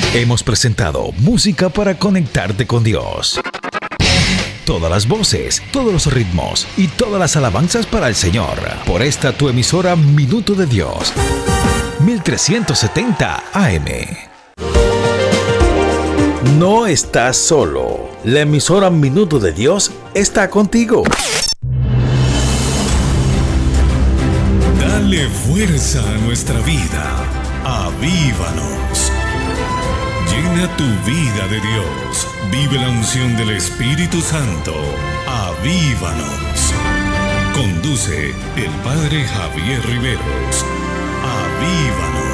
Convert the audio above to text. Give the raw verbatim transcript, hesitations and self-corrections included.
Hemos presentado música para conectarte con Dios. Todas las voces, todos los ritmos y todas las alabanzas para el Señor. Por esta tu emisora Minuto de Dios. mil trescientos setenta A M. No estás solo. La emisora Minuto de Dios está contigo. Dale fuerza a nuestra vida. Avívanos. Llena tu vida de Dios. Vive la unción del Espíritu Santo. Avívanos. Conduce el Padre Javier Riveros. Avívanos.